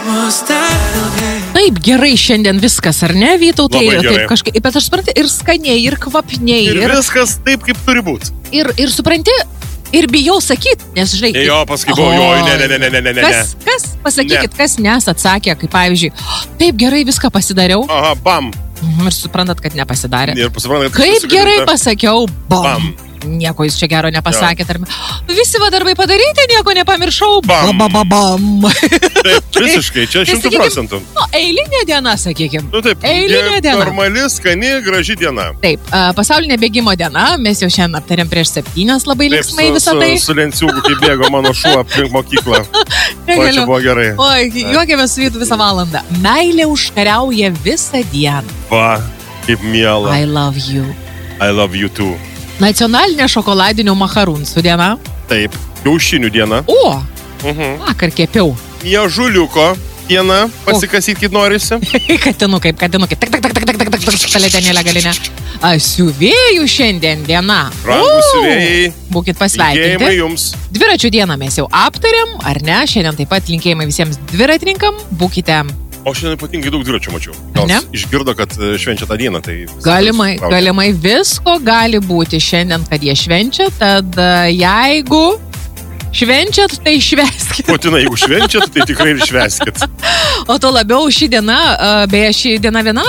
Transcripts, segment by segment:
Taip, gerai šiandien viskas, ar ne, Vytautai? Labai gerai. Taip kažkaip, bet aš suprantu, ir skaniai, ir kvapniai. Ir viskas taip, kaip turi būti. Ir supranti, ir bijau sakyti, nes žinai. Jo, paskui buvo, ne. Kas, pasakykit, kas nesat sakę, kaip pavyzdžiui, taip gerai viską pasidariau. Aha, bam. Ir suprantat, kad nepasidarė. Ir suprantat, kad kaip gerai pasakiau, bam. Nieko jūs čia gero nepasakėt. Visi va darbai padaryti, nieko nepamiršau. Bam. Bam. Taip, visiškai, čia 100%. Eilinė diena, sakykime. Taip, eilinė diena. Normali, skani, graži diena. Taip, pasaulinė bėgimo diena, mes jau šiandien aptarėm prieš 7, labai linksmai visą tai. Su lenciūgu, kai bėgo mano šuo aplink mokyklą. O čia buvo gerai. Oi, juokėmės su Vytu visą valandą. Meilė užkariauja visą dieną. Va, kaip miela. I love you. I love you too. Nacionalinė šokoladinių macharunsų diena. Taip, kiaušinių diena. O, vakar kepiau. Miežuliuko diena, pasikasyt, kaip norisi. Katinukai. Kalėdenėlė galinė. Siuvėjų šiandien diena. Rankų siuvėjai. Būkit pasveikinti. Linkėjimai jums. Dviračių dieną mes jau aptarėm, ar ne? Šiandien taip pat linkėjimai visiems dviratininkam. Būkite. O šiandien ypatingai daug dviračių mačiau. Gal išgirdo, kad švenčia tą dieną, tai... Galimai visko gali būti šiandien, kad jie švenčia, tad jeigu švenčiat, tai švęskit. Putina, jeigu švenčiat, tai tikrai ir švęskit. O to labiau ši diena, beje, ši diena viena,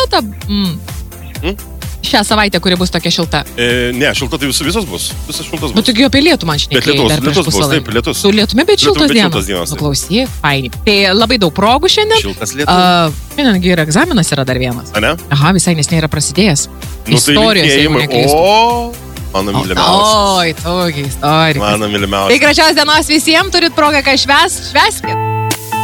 šią savaitę, kuri bus tokia šilta. Ne, šilta tai visos bus. Visas šiltas bus. Bet tokiu apie lietų man šnekėjai dar prieš pusvalandį. Taip, lietus. Su lietumi, bet šiltos dienos. Nuklausyk, faini. Tai labai daug progų šiandien. Šiltas lietus. Šiandien ir egzaminas yra dar vienas. A ne? Aha, visai nesnei yra prasidėjęs. Istorijos, jeigu neklystu. O, mano mylimiausias. Oi, tokia istorija. Mano mylimiausias. Tai gražios dienos visiems, turit progą ką švęskit.